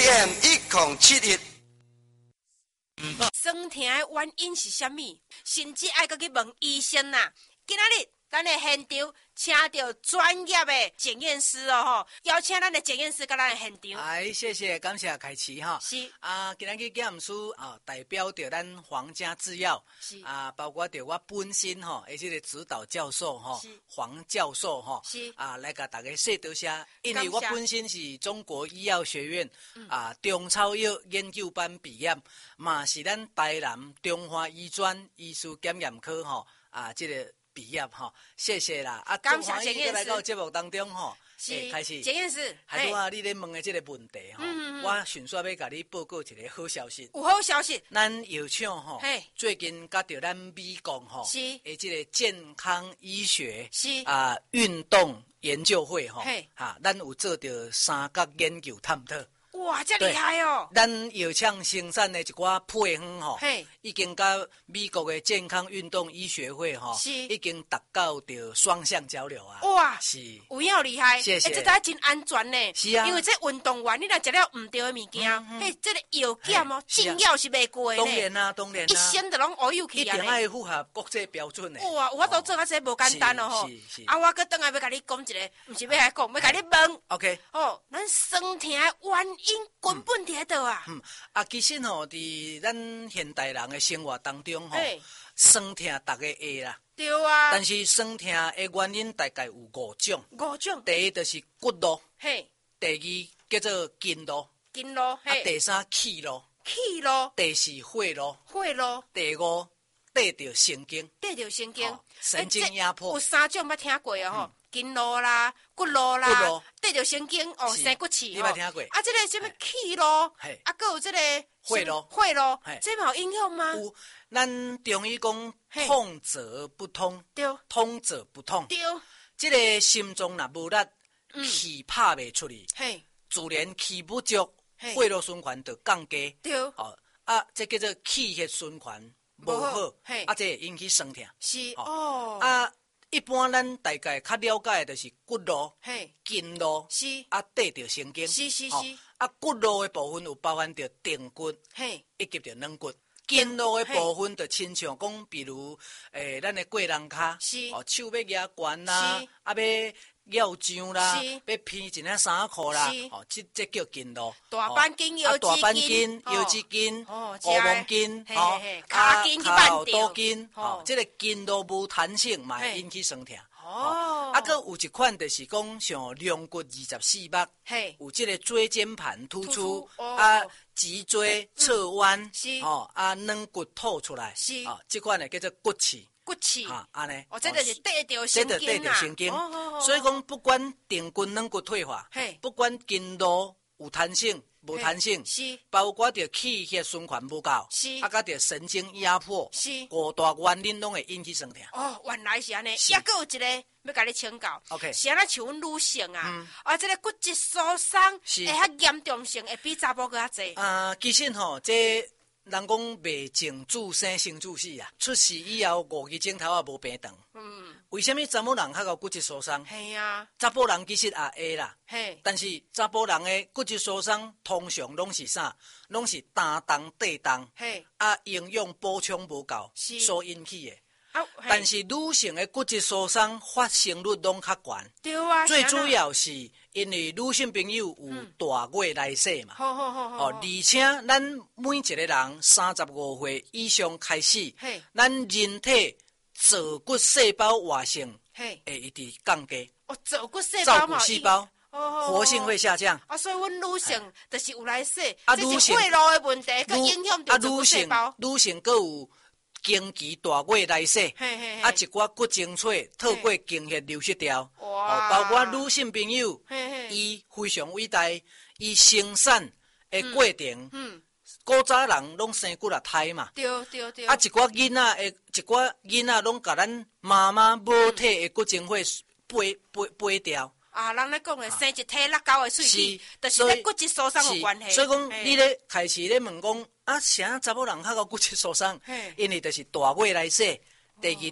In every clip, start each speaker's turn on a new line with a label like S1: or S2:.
S1: AM 1071。
S2: 酸痛的原因是啥物？甚至爱去问医生啦。今仔日咱的现场请到专业的检验师哦，邀请咱的检验师到咱的现场。
S3: 谢谢，感谢凯奇哈。
S2: 是
S3: 今日检验师代表着咱皇家制药，
S2: 是
S3: 包括着我本身哈，而且个指导教授哈，黄教授哈，
S2: 是
S3: 来甲大家说多谢，因为
S2: 感谢
S3: 我本身是中国医药学院中草药研究班毕业，嘛是咱台南中华医专医师检验科吼这个毕业哈，谢谢啦。
S2: 感谢检验师
S3: 来到节目当中吼，开始
S2: 检验师，
S3: 还拄你咧问的这个问题吼，我顺续要甲你报告一个好消息。
S2: 有好消息，
S3: 咱药厂吼，最近甲着咱美国吼，这个健康医学运动研究会吼，咱有做着三角研究探讨。
S2: 哇，这厉害哦！
S3: 咱药厂生产的一寡配方吼，已经甲美国的健康运动医学会吼，已经达到着双向交流啊！
S2: 哇，
S3: 是
S2: 有影厉害，
S3: 谢谢。
S2: 这才真安全呢。
S3: 是啊，
S2: 因为这运动员你若食了唔对的物件，这个药检哦，证药是袂过的呢。
S3: 当然啦，当然啦，
S2: 一生就拢黑有去啊！
S3: 一定爱符合国际标准的。
S2: 哇，有法度做啊，这无简单哦吼。
S3: 是。
S2: 我搁等下要甲你讲一个，唔是要来讲，要甲你问。
S3: OK。
S2: 哦，咱酸痛的原因根本伫倒啊。
S3: 其实吼，伫咱现代人的生活当中吼，酸痛大家会啦。
S2: 对啊。
S3: 但是酸痛的原因大概有5种。
S2: 5种。
S3: 第一就是骨路。
S2: 嘿。
S3: 第二叫做筋路。
S2: 筋路。嘿。
S3: 第三气路。
S2: 气路。
S3: 第四血路。
S2: 血路。
S3: 第五对着神经。
S2: 对着神经。
S3: 神经压迫。
S2: 有3种捌听过哦吼。筋路啦，骨路啦，对着神经哦，生骨刺
S3: 你捌听过？
S2: 这个什么气路，还有这个
S3: 血路，
S2: 这嘛有影响吗？
S3: 有，咱中医讲痛则不通，
S2: 对，
S3: 通则不痛，
S2: 对，
S3: 这个心脏若无力，气拍袂出去，自然气不足，血路循环就降低，
S2: 对，
S3: 这叫做气血循环无好，这会引起酸痛，
S2: 是
S3: 一般咱大概较了解的就是骨路、筋路，对着神经，
S2: 是。
S3: 骨路的部分有包含着胫骨，以及着软骨。筋路的部分就亲像讲，比如咱的过人骹，手要举悬啦，要绕杖啦，要披一领衫裤啦，这叫筋路。
S2: 大板筋、腰肌筋、
S3: 腘毛筋、
S2: 骹筋、
S3: 脚肚筋，这个筋路无弹性嘛，会引起酸痛。搁有一款就是讲像两骨24脉，有这个椎间盘突出，脊椎侧弯，软骨透出来，这款呢叫做骨刺。
S2: 骨刺，
S3: 安尼，
S2: 这就是对着神经
S3: 所以讲不管胫骨软骨退化，不管筋路有弹性无弹性，包括着气血循环不够，甲着神经压迫，五大原因拢会引起酸痛。
S2: 原来是安尼，还佫有一个要甲你请教，是安那像阮女性这个骨质疏松，会较严重性会比查甫佫较济。
S3: 其实吼，这人讲未净自生生自死啊，出世以后5个钟头也无病长。为什么查某人较有骨质疏松？
S2: 系啊，
S3: 查甫人其实也会啦。但是查甫人的骨质疏松通常拢是啥？拢是担当地当，营养补充无够所引起的。但是女性的骨质疏松发生率拢较悬，
S2: 对啊，
S3: 最主要是因为女性朋友有大月来势嘛，而且咱每一个人35岁以上开始，咱人体造骨细胞活性会一直降低，
S2: 造骨细
S3: 胞活性会下降。
S2: 所以阮女性就是有来势，这是血路的问题，佮影响到造骨细胞。
S3: 女性佮有经期大月来势，一寡骨精粹透过经血流失掉。包括女性朋友，伊非常伟大，伊生产的过程，古早人拢生几粒胎嘛。
S2: 对。
S3: 一寡囡仔拢甲咱妈妈母体的骨精血背掉。
S2: 人咧讲的生一体落狗的喙齿，就是咧骨质疏松有关系。
S3: 所以讲，你咧开始咧问讲，啥查某人较有骨质疏松？因为就是大月来势。第二点，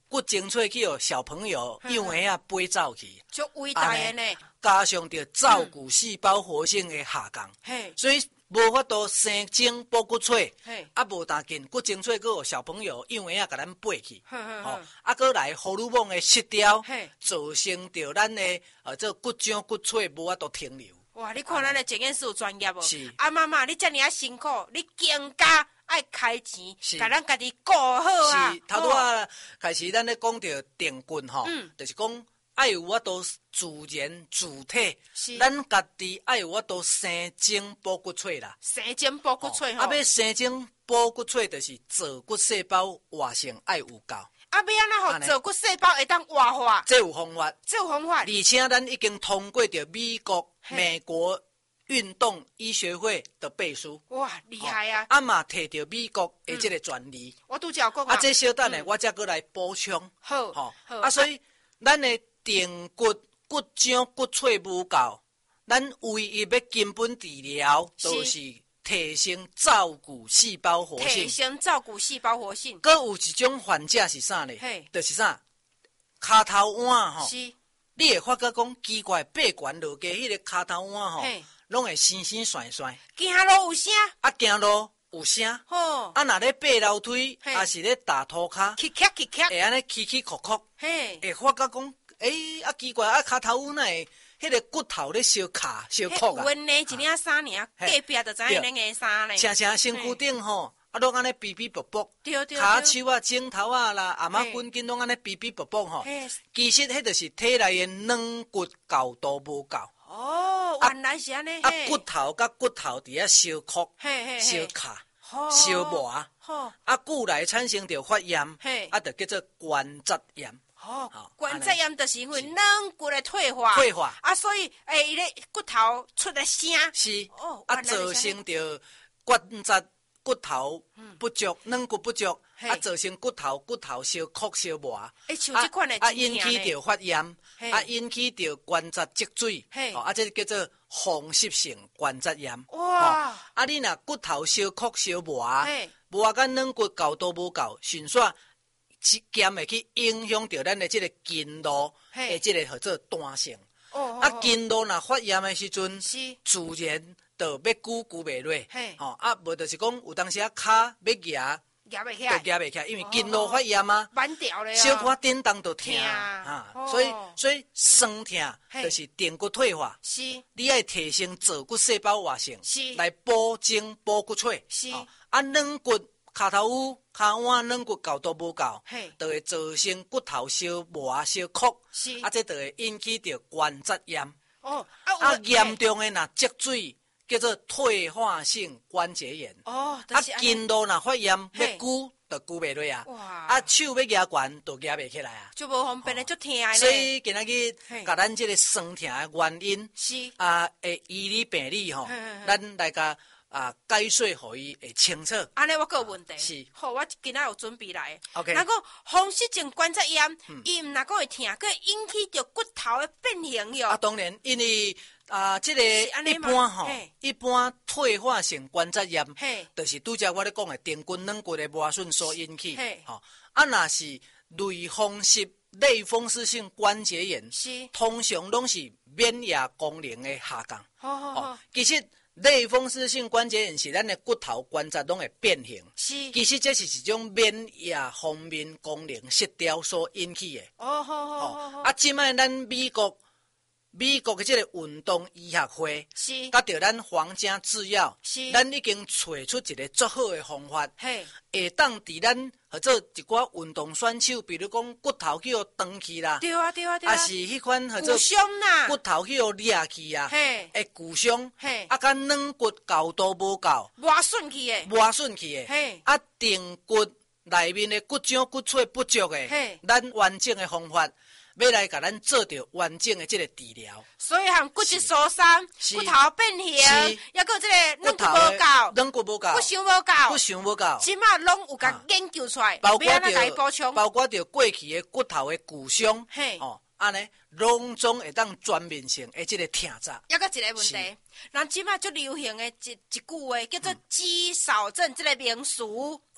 S3: 骨精粹去互小朋友幼儿啊飞走去，
S2: 就伟大的呢。
S3: 加上着照顾细胞活性的下降，所以无法度生精补骨髓，啊无但见骨精粹去互小朋友幼儿啊甲咱飞去，啊搁来荷尔蒙的失调，造成着咱的这骨浆骨髓无法度停留。
S2: 哇！你看咱的检验师有专业哦。
S3: 是。
S2: 啊妈妈，你遮尔啊辛苦，你更加爱开钱，甲咱家己顾好啊。
S3: 是。头拄啊开始咱咧讲着定骨吼，就是讲爱有法度自然自体，咱家己爱有法度生精补骨髓啦。
S2: 生精补骨髓吼。
S3: 啊要生精补骨髓，就是造骨细胞活性爱有够。
S2: 啊，要安怎互造骨细胞会当活化？
S3: 这有方法，
S2: 这有方法。
S3: 而且咱已经通过着美国运动医学会的背书。
S2: 哇，厉害啊！
S3: 啊嘛摕着美国的这个专利。
S2: 我拄则讲啊。
S3: 啊，这小等下我再过来补充。
S2: 好。
S3: 啊，所以咱的定骨、骨浆、骨髓无够，咱唯一要根本治疗，就是提升照顾细胞活性。
S2: 提升照顾细胞活性。
S3: 搁有一种患者是啥呢？就是啥？骹头腕吼，你会发觉讲奇怪，爬悬落街，迄个骹头腕吼，拢会生生甩甩。
S2: 行路有声。
S3: 啊，行路有声。
S2: 哦。
S3: 啊，若咧爬楼梯，还是咧打涂骹，会安尼起起哭哭。会发觉讲，啊奇怪，啊骹头哪会？迄个骨头咧小卡小哭啊！
S2: 阮呢一领衫尔，隔壁就知影恁个衫咧。
S3: 常常身躯顶吼，啊，拢安尼比比薄薄，骹手啊、指头啊啦、阿妈筋筋拢安尼比比薄薄吼。其实迄就是体内的软骨厚度无够。
S2: 哦，原来是安尼。
S3: 啊，骨头甲骨头伫遐小哭、小卡、小磨，啊，久来产生着发炎，啊，就叫做关节炎。
S2: 关节炎就是因为软骨的退化，啊，所以伊咧骨头出的声
S3: 是，啊，造成着关节骨头不足，软骨不足，啊，造成骨头小哭小磨，啊，引起着发炎，啊，引起着关节积水，啊，这叫做风湿性关节炎。哇！啊，你若骨头小哭小磨，无啊，甲软骨厚度无够，顺续。减会去影响到咱的这个筋络的这个叫做弹性。啊，筋络若发炎的时阵，自然就要久袂落。啊，无就是讲有当时啊骹要
S2: 夹袂
S3: 起来，因为筋络发炎啊，
S2: 弯掉了，
S3: 小可叮当就疼啊。所以酸痛就是定骨退化。是，你爱提升造骨细胞活性，来补精补骨髓。是，啊，软骨。骹头有骹腕软骨厚度无够，就会造成骨头小磨小曲，啊，这就会引起着关节炎。啊，严重的若积水，叫做退化性关节炎。啊，筋络若发炎，要久就久袂落啊。啊，手要压悬，就压袂起来啊。
S2: 就无方便的，就疼的。
S3: 所以今仔日，甲咱这个酸痛的原因，啊，会医理病理吼，咱来甲。啊，解说互伊会清楚。
S2: 安尼我有问题。
S3: 是，
S2: 好，我今仔有准备来。
S3: OK。
S2: 若讲风湿性关节炎，伊毋若讲会疼，佮引起着骨头的变形哟。
S3: 啊，当然，因为这个一般吼，一般退化性关节炎，就是拄则我咧讲的定骨软骨的磨损所引起。吼，啊，若是类风湿性关节炎，通常拢是免疫功能的下降。其实。类风湿性关节炎是咱的骨头关节拢会变形，其实这是一种免疫方面功能失调所引起的。啊，即摆咱美国的这个运动医学会，甲着咱皇家制药，咱已经找出一个足好的方法，会当伫咱或者一寡运动选手，比如讲骨头去互长去啦，啊是迄款或者骨头去互裂去啊，会骨伤，啊甲软骨厚度无够，
S2: 磨损去
S3: 的，啊定骨内面的骨浆骨髓不足的，咱完整的方法。要来甲咱做着完整的这个治疗，
S2: 所以含骨质疏松、骨头变形，还有这个软骨无够、骨伤无够，即马拢有甲研究出来，
S3: 包括着过去的骨头的骨伤，安尼拢总会当全面性的这个疼痛。
S2: 还有一个问题，咱即马最流行的一句话叫做肌少症，这个名词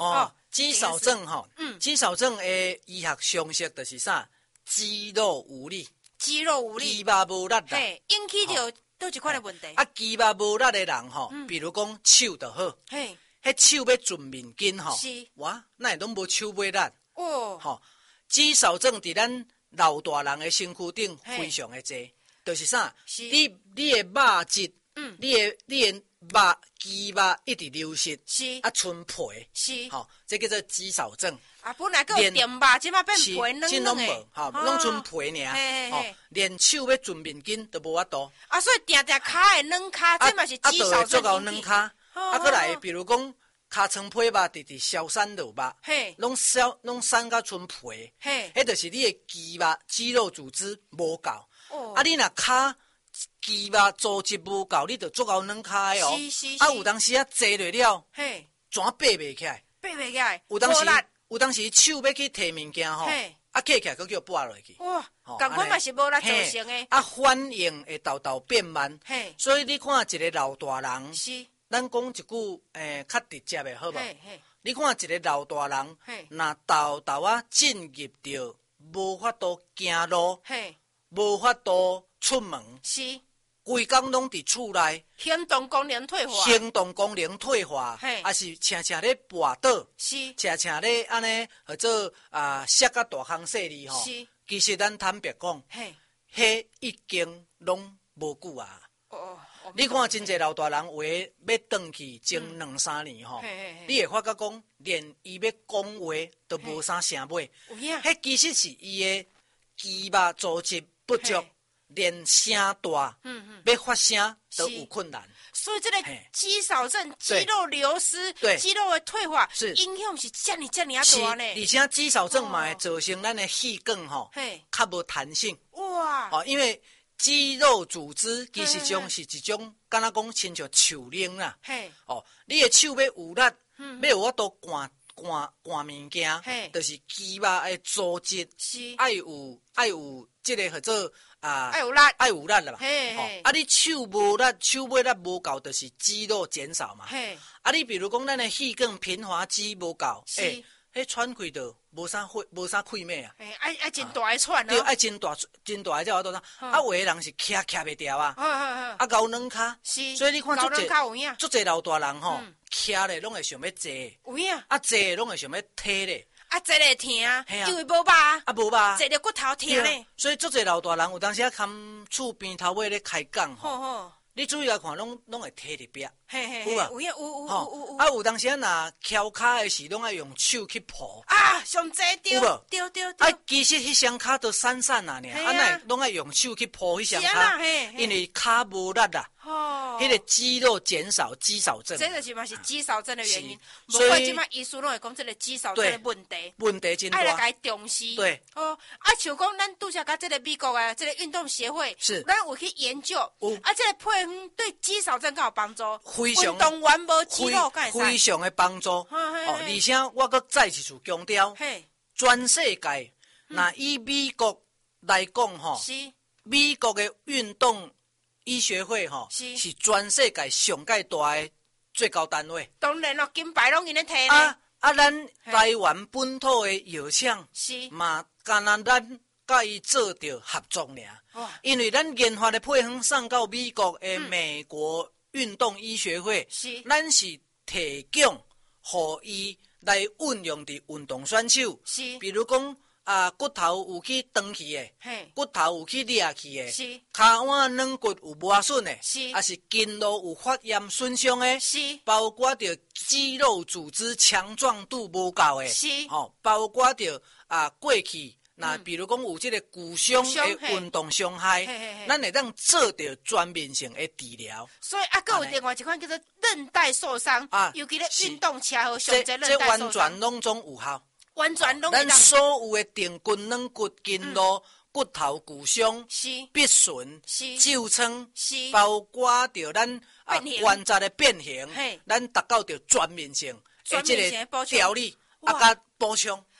S3: 肌少症吼，肌少症的医学常识就是啥？肌肉无力，
S2: 肌肉无力，
S3: 肌肉无力啦，
S2: 嘿，引起就倒一款的问题。
S3: 啊，肌肉无力的人吼，比如讲手就好，
S2: 嘿，
S3: 迄手要存面筋吼，
S2: 是，
S3: 哇，那拢无手尾力，
S2: 哦，
S3: 吼，肌少症伫咱老大人的身躯顶非常的多，就是啥？你的肉质，你的肉肌肉一直流失，
S2: 是，
S3: 啊，存皮，
S2: 是，
S3: 吼，这叫做肌少症。
S2: 啊，本来有电肉，即马变皮软的，
S3: 吼，拢存皮尔，吼，连手要存面筋都无法度。
S2: 啊，所以定定骹的软骹，这嘛是肌少症引起。
S3: 啊，过来，比如讲尻川皮肉直消散落肉，拢散到存皮，迄就是你的肌肉组织无够。啊，你若骹肌肉组织无够，你就足够软骹的哦。啊，有当时啊坐落了，全爬袂起来，有当时手要去摕物件吼，啊，起来佫叫拨落去。
S2: 哇，共款嘛是无力造成的。
S3: 啊，反应会豆变慢。所以你看一个老大人，咱讲一句较直接的好无？你看一个老大人，若豆啊进入着无法度行路，无法度出门，规工拢伫厝内，
S2: 行动功能退化，
S3: 还是常常咧跋倒，常常咧安尼，或者摔甲大项细哩吼。其实咱坦白讲，迄已经拢无久啊。你看真侪老大人话要转去前2-3年吼，你会发觉讲，连伊要讲话都无啥声尾。迄其实是伊的肌肉组织不足。连声大，要发声都有困难，
S2: 所以这个肌少症、肌肉流失、肌肉的退化，影响是这么啊大呢。
S3: 而且肌少症嘛会造成咱的气管吼，较无弹性。哇！哦，因为肌肉组织其实是一种，敢若讲亲像手铃啦。哦，你的手要有力，要有法度赶物件，就是肌肉的组织爱有这个叫做。爱有力啦嘛，啊！你手无力，手尾力无够，就是肌肉减少嘛。啊！你比如讲，咱的气管平滑肌无够，迄喘气就无啥气脉啊。
S2: 爱真大个喘啊！
S3: 对，爱真大个才有多少。啊，有的人是徛袂掉啊。啊，高软骹，所以你看足侪老大人吼，徛咧拢会想要坐，啊坐拢会想要踢咧。
S2: 啊，坐咧疼，因为无肉啊，
S3: 无肉，
S2: 坐咧骨头疼咧。
S3: 所以足侪老大人有当时啊，看厝边头尾咧开讲吼，你注意来看，拢会摕伫壁，
S2: 有啊，有。
S3: 啊，有当时啊，若翘骹的时，拢爱用手去抱。
S2: 啊，上济对。
S3: 啊，其实迄双骹都散散啊，啊，那拢爱用手去抱迄双骹，因为骹无力啦。迄个肌肉减少，肌少症，
S2: 这就是嘛是肌少症的原因。所以即马医师拢会讲这个肌少症的
S3: 问题真大，
S2: 爱来甲伊重视。
S3: 对，
S2: 像讲咱拄则甲这个美国啊，这个运动协会，咱有去研究，这个配方对肌少症较有帮助。运动员无肌肉，
S3: 非常的帮助。而且我搁再一次强调，全世界，那以美国来讲吼，美国的运动医学会吼是全世界上界大的最高单位。
S2: 当然咯，金牌拢因咧摕咧。
S3: 咱台湾本土的药厂嘛，干那咱甲伊做着合作尔。因为咱研发的配方送到美国的美国运动医学会，咱是提供互伊来运用伫运动选手，比如讲。骨头有去长去的，骨头有去裂去的，骹腕软骨有磨损的，还是筋络有发炎损伤的，包括着肌肉组织强壮度无够的，包括着过去那比如讲有这个骨伤的运动伤害，咱会当做着全面性的治疗。
S2: 所以还有另外一款叫做韧带受伤，尤其咧运动车祸上这韧带受伤，
S3: 这完全拢总有效。
S2: 完全拢
S3: 咱所有的定骨、软骨、筋络、骨头骨伤、必损、旧疮，包括着咱关节的变形，咱达到着全面性的这个调理甲补充。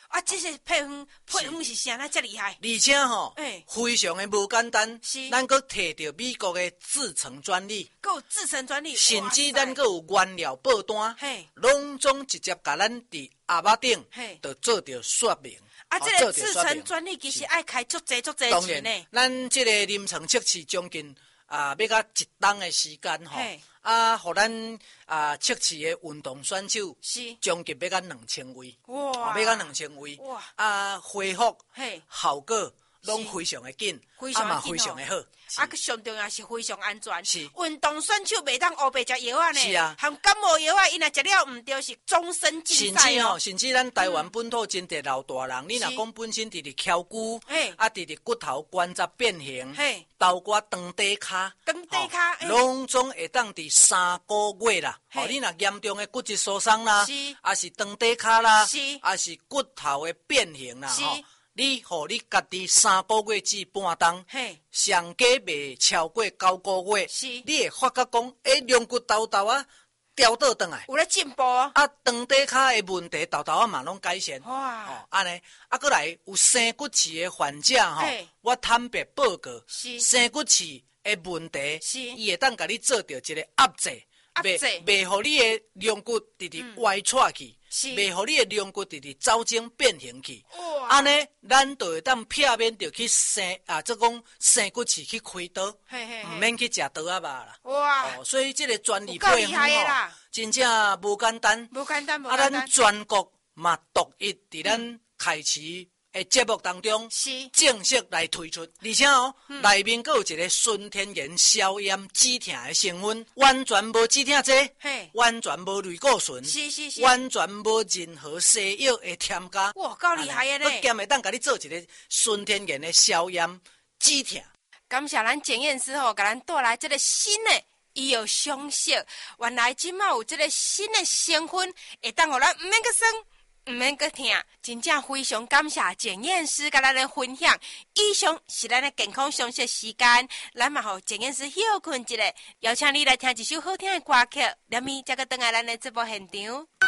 S2: 啊，这些配方是啥那这厉害？
S3: 而且吼，非常的无简单，咱阁摕到美国的制成专利，
S2: 阁有制成专利，
S3: 甚至咱阁有原料报单，拢总直接甲咱伫盒仔顶，就做着说明。
S2: 啊，这个制成专利其实爱开足济钱呢。
S3: 咱这个临床测试将近要到1冬的时间吼，互咱测试的运动选手是将近要到2000位，哇，要到2000位，哇，恢复效果拢非常的紧，嘛非常的好。
S2: 啊，上重要是非常安全。是运动选手袂当黑白食药啊呢。是啊，含感冒药啊，因若食了唔对，是终身禁赛哦。
S3: 甚至咱台湾本土真侪老大人，你若讲本身直翘骨，直骨头关节变形，包括长底骹，拢总会当伫3个月啦。你若严重的骨质疏松啦，啊是长底骹啦，啊是骨头的变形啦，你互你家己3个月至半冬，上加袂超过9个月，你会发觉讲，龙骨豆豆啊调倒转来，
S2: 有咧进步啊！
S3: 啊，长底骹的问题豆豆啊嘛拢改善。哇！安尼，过来有生骨刺的患者吼，我坦白报告，生骨刺的问题，伊会当甲你做着一个压制，袂互你的龙骨直直歪出去。袂互你的龙骨直直走精变形去，安尼咱就会当避免着去即讲生骨刺去开刀，唔免去食刀仔肉啦。哇！所以这个专利配方吼，真正无简单。无简单，啊，咱全国嘛独一伫咱开市的节目当中正式来推出，而且内面阁有一个纯天然消炎止痛的成分，完全无止痛剂，完全无类固醇，完全无任何西药的添加。
S2: 哇，够厉害的呢！
S3: 我兼会当甲你做一个纯天然的消炎止痛。
S2: 感谢咱检验师甲咱带来这个新的医药常识，原来即马有这个新的成分，会当互咱唔免去酸。唔免搁听，真正非常感谢检验师甲咱的分享。以上是咱的健康常识时间，咱嘛互检验师休困一下，邀请你来听一首好听的歌曲，连咪才个倒来咱的直播现场。